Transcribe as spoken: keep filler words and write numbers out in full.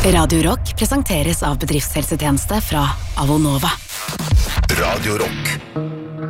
Radio Rock presenteres av bedriftshelsetjeneste fra Avonova. Radio Rock.